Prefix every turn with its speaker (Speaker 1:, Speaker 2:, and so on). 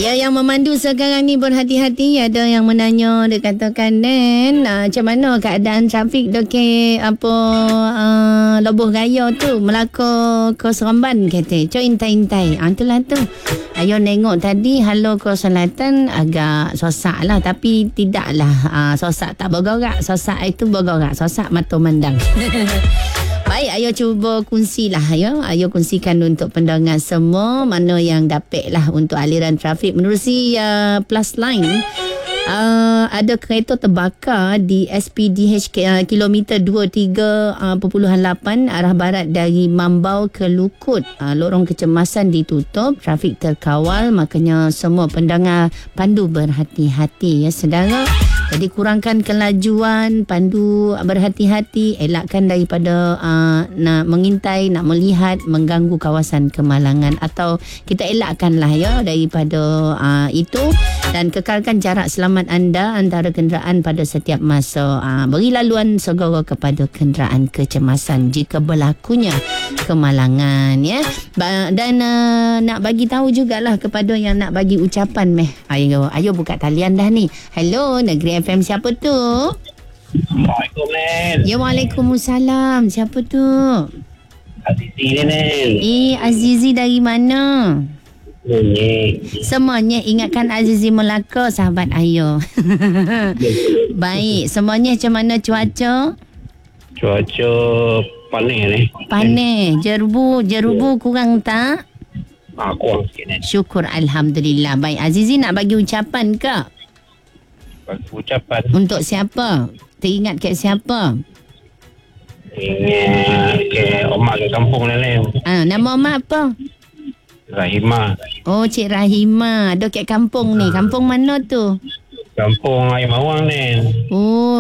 Speaker 1: Ya, yang memandu sekarang ni berhati-hati. Ada yang menanya, dia katakan, Nen, macam mana keadaan trafik dekat Lobuh Raya tu, Melaka ke Seremban kata. Cok intai-intai. Itulah tu. Ayo nengok tadi Halo ke Selatan agak sosak lah. Tapi tidaklah sosak tak bergerak. Sosak itu bergerak. Sosak mata mandang. Baik, ayo cuba kongsilah ya. Ayo kongsikan untuk pendengar semua mana yang dapat lah untuk aliran trafik menerusi Plus Line. Ada kereta terbakar di SPDH kilometer 23.8 arah barat dari Mambau ke Lukut. Lorong kecemasan ditutup, trafik terkawal, makanya semua pendengar pandu berhati-hati ya saudara. Jadi kurangkan kelajuan, pandu berhati-hati, elakkan daripada nak mengintai, nak melihat, mengganggu kawasan kemalangan, atau kita elakkanlah ya daripada itu, dan kekalkan jarak selamat anda antara kenderaan pada setiap masa. Beri laluan segera kepada kenderaan kecemasan jika berlakunya kemalangan ya. Dan nak bagi tahu jugalah kepada yang nak bagi ucapan ayo buka talian dah ni. Hello Negeri FM, siapa tu?
Speaker 2: Assalamualaikum, Nen.
Speaker 1: Ya, Waalaikumsalam. Siapa tu?
Speaker 2: Azizi ni, Nen.
Speaker 1: Azizi dari mana?
Speaker 2: Munyik.
Speaker 1: Semuanya ingatkan Azizi Melaka, sahabat ayo. Baik, semuanya macam mana cuaca?
Speaker 2: Cuaca panas ni.
Speaker 1: Panas. Jerubu kurang tak?
Speaker 2: Kurang sikit, Nen.
Speaker 1: Syukur, Alhamdulillah. Baik, Azizi nak bagi ucapan ke?
Speaker 2: Bagi ucapan.
Speaker 1: Untuk siapa? Teringat kat siapa?
Speaker 2: Ingat ke omak ke kampung ni, Nen.
Speaker 1: Nama mak apa?
Speaker 2: Rahimah.
Speaker 1: Oh, Cik Rahimah. Ada kat kampung ni. Kampung mana tu?
Speaker 2: Kampung Air Mawang, Nen.
Speaker 1: Oh,